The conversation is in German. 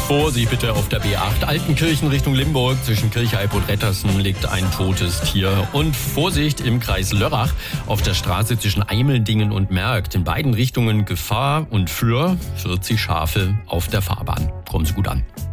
Vorsicht bitte auf der B8 Altenkirchen Richtung Limburg. Zwischen Kirchheib und Rettersen liegt ein totes Tier. Und Vorsicht im Kreis Lörrach auf der Straße zwischen Eimeldingen und Merkt. In beiden Richtungen Gefahr und für 40 Schafe auf der Fahrbahn. Kommen Sie gut an.